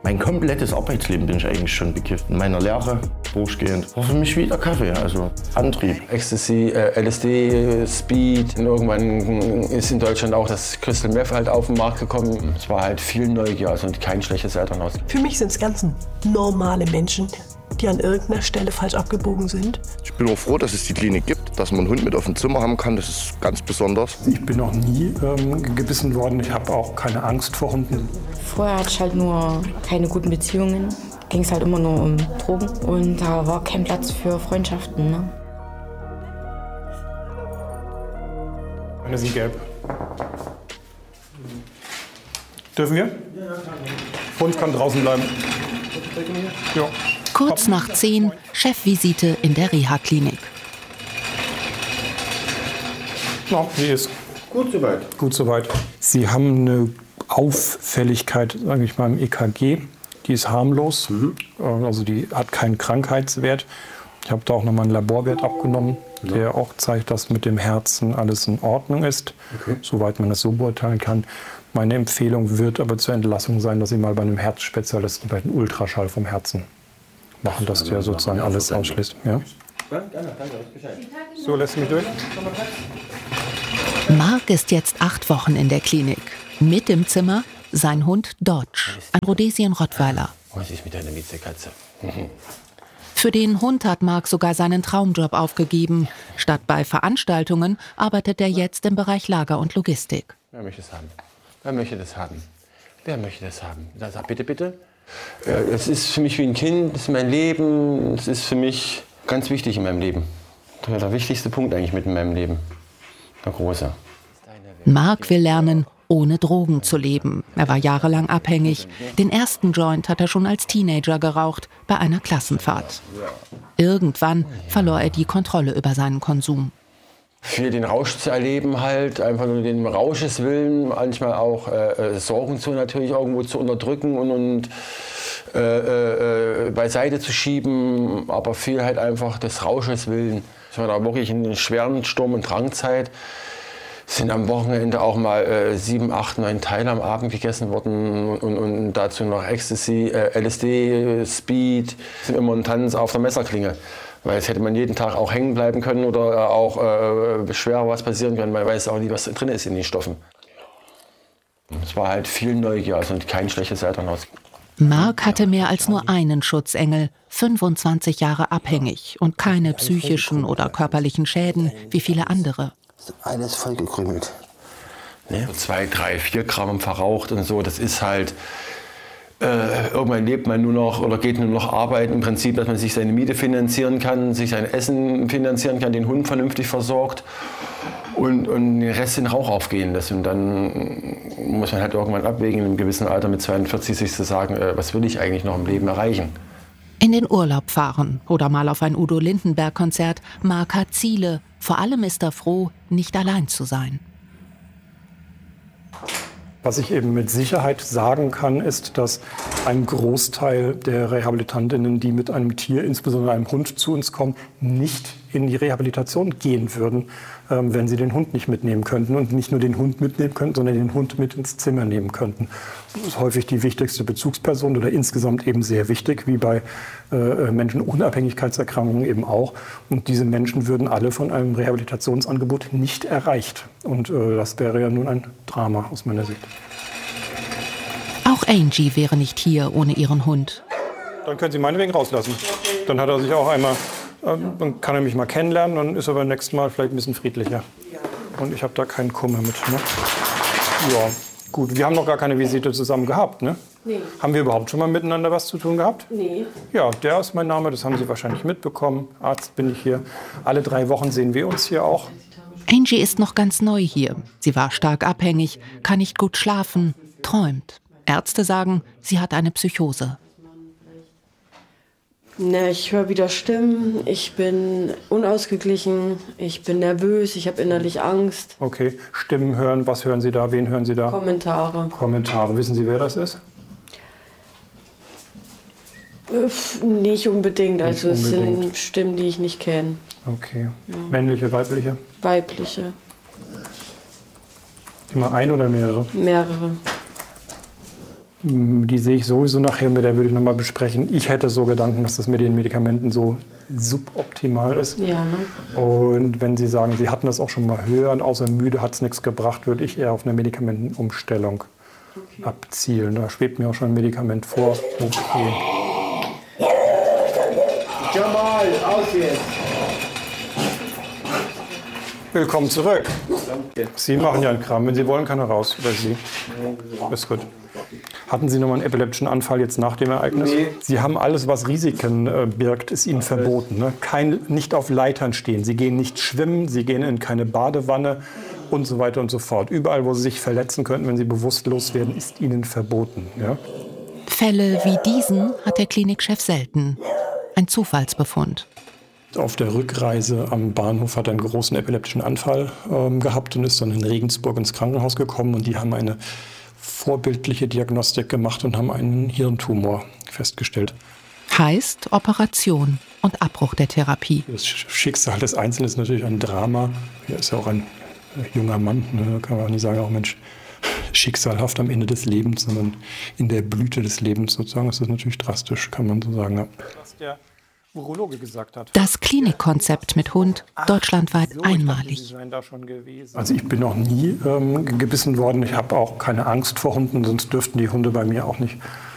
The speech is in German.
Mein komplettes Arbeitsleben bin ich eigentlich schon bekifft. In meiner Lehre, durchgehend, war für mich wieder Kaffee, also Antrieb. Ecstasy, LSD, Speed. Und irgendwann ist in Deutschland auch das Crystal Meth halt auf den Markt gekommen. Es war halt viel Neugier, also kein schlechtes Elternhaus. Für mich sind es ganz normale Menschen, die an irgendeiner Stelle falsch abgebogen sind. Ich bin auch froh, dass es die Klinik gibt, dass man einen Hund mit auf dem Zimmer haben kann. Das ist ganz besonders. Ich bin noch nie gebissen worden. Ich habe auch keine Angst vor Hunden. Vorher hatte ich halt nur keine guten Beziehungen. Ging es halt immer nur um Drogen. Und da war kein Platz für Freundschaften. Ne? Meine sind gelb. Dürfen wir? Hund kann draußen bleiben. Ja. Kurz nach 10, Chefvisite in der Reha-Klinik. Ja, sie ist Gut soweit. gut soweit. Sie haben eine Auffälligkeit, sage ich mal, im EKG. Die ist harmlos, also die hat keinen Krankheitswert. Ich habe da auch nochmal einen Laborwert abgenommen, der auch zeigt, dass mit dem Herzen alles in Ordnung ist, soweit man das so beurteilen kann. Meine Empfehlung wird aber zur Entlassung sein, dass Sie mal bei einem Herzspezialisten bei einem Ultraschall vom Herzen machen, dass der sozusagen alles ausschließt. Ja? So, lässt mich durch. Mark ist jetzt 8 Wochen in der Klinik. Mit im Zimmer sein Hund Dodge, ein Rhodesien-Rottweiler. Was ist mit deiner Miezekatze? Für den Hund hat Mark sogar seinen Traumjob aufgegeben. Statt bei Veranstaltungen arbeitet er jetzt im Bereich Lager und Logistik. Wer möchte es haben? Wer möchte das haben? Wer möchte das haben? Sag bitte, bitte. Es ist für mich wie ein Kind, es ist mein Leben, es ist für mich ganz wichtig in meinem Leben. Der wichtigste Punkt eigentlich mit in meinem Leben. Der große. Mark will lernen, ohne Drogen zu leben. Er war jahrelang abhängig. Den ersten Joint hat er schon als Teenager geraucht, bei einer Klassenfahrt. Irgendwann verlor er die Kontrolle über seinen Konsum. Für den Rausch zu erleben halt, einfach nur den Rausches willen, manchmal auch Sorgen zu natürlich irgendwo zu unterdrücken und beiseite zu schieben, aber viel halt einfach des Rausches willen. Ich war da wirklich in einer schweren Sturm- und Drangzeit. Sind am Wochenende auch mal 7, 8, 9 Teile am Abend gegessen worden und dazu noch Ecstasy, LSD, Speed, sind immer ein Tanz auf der Messerklinge. Weil es hätte man jeden Tag auch hängen bleiben können oder auch schwer was passieren können. Man weiß auch nicht, was drin ist in den Stoffen. Es war halt viel Neugier, also kein schlechtes Elternhaus. Mark hatte mehr als nur einen Schutzengel, 25 Jahre abhängig und keine psychischen oder körperlichen Schäden wie viele andere. Alles vollgekrümelt. Ne? 2, 3, 4 Gramm verraucht und so, das ist halt... irgendwann lebt man nur noch oder geht nur noch arbeiten, im Prinzip, dass man sich seine Miete finanzieren kann, sich sein Essen finanzieren kann, den Hund vernünftig versorgt und den Rest in Rauch aufgehen lässt. Und dann muss man halt irgendwann abwägen, in einem gewissen Alter mit 42 sich zu sagen, was will ich eigentlich noch im Leben erreichen. In den Urlaub fahren oder mal auf ein Udo Lindenberg-Konzert. Mark hat Ziele. Vor allem ist er froh, nicht allein zu sein. Was ich eben mit Sicherheit sagen kann, ist, dass ein Großteil der Rehabilitantinnen, die mit einem Tier, insbesondere einem Hund, zu uns kommen, nicht in die Rehabilitation gehen würden, wenn sie den Hund nicht mitnehmen könnten. Und nicht nur den Hund mitnehmen könnten, sondern den Hund mit ins Zimmer nehmen könnten. Das ist häufig die wichtigste Bezugsperson oder insgesamt eben sehr wichtig, wie bei Menschen ohne Abhängigkeitserkrankungen eben auch. Und diese Menschen würden alle von einem Rehabilitationsangebot nicht erreicht. Und das wäre ja nun ein Drama aus meiner Sicht. Auch Angie wäre nicht hier ohne ihren Hund. Dann können Sie meinetwegen rauslassen. Dann hat er sich auch einmal, dann kann er mich mal kennenlernen, dann ist er beim nächsten Mal vielleicht ein bisschen friedlicher. Und ich habe da keinen Kummer mit. Ne? Ja, gut. Wir haben noch gar keine Visite zusammen gehabt, ne? Nee. Haben wir überhaupt schon mal miteinander was zu tun gehabt? Nee. Ja, der ist mein Name, das haben Sie wahrscheinlich mitbekommen. Arzt bin ich hier. Alle 3 Wochen sehen wir uns hier auch. Angie ist noch ganz neu hier. Sie war stark abhängig, kann nicht gut schlafen, träumt. Ärzte sagen, sie hat eine Psychose. Na, ich höre wieder Stimmen, ich bin unausgeglichen, ich bin nervös, ich habe innerlich Angst. Okay, Stimmen hören, was hören Sie da, wen hören Sie da? Kommentare. Kommentare, wissen Sie, wer das ist? Nicht unbedingt, also Nicht es unbedingt. sind Stimmen, die ich nicht kenne. Okay, männliche, weibliche? Weibliche, Immer ein oder mehrere? mehrere. Die sehe ich sowieso nachher, mit der würde ich nochmal besprechen. Ich hätte so Gedanken, dass das mit den Medikamenten so suboptimal ist. Ja, ne? Und wenn Sie sagen, Sie hatten das auch schon mal höher und außer müde hat es nichts gebracht, würde ich eher auf eine Medikamentenumstellung abzielen. Da schwebt mir auch schon ein Medikament vor. Okay. Jamal, aus jetzt! Willkommen zurück. Sie machen ja einen Kram. Wenn Sie wollen, kann er raus. Oder Sie. Ist gut. Hatten Sie noch mal einen epileptischen Anfall jetzt nach dem Ereignis? Nee. Sie haben alles, was Risiken birgt, ist Ihnen verboten. Ne? Nicht auf Leitern stehen. Sie gehen nicht schwimmen, Sie gehen in keine Badewanne und so weiter und so fort. Überall, wo Sie sich verletzen könnten, wenn Sie bewusstlos werden, ist Ihnen verboten. Ja? Fälle wie diesen hat der Klinikchef selten. Ein Zufallsbefund. Auf der Rückreise am Bahnhof hat er einen großen epileptischen Anfall gehabt und ist dann in Regensburg ins Krankenhaus gekommen. Und die haben eine vorbildliche Diagnostik gemacht und haben einen Hirntumor festgestellt. Heißt Operation und Abbruch der Therapie. Das Schicksal des Einzelnen ist natürlich ein Drama. Er ist ja auch ein junger Mann. Ne? Da kann man auch nicht sagen, oh Mensch, schicksalhaft am Ende des Lebens, sondern in der Blüte des Lebens sozusagen. Das ist natürlich drastisch, kann man so sagen. Ja. Was der Urologe gesagt hat. Das Klinikkonzept mit Hund deutschlandweit einmalig. Also ich bin noch nie gebissen worden. Ich habe auch keine Angst vor Hunden, sonst dürften die Hunde bei mir auch nicht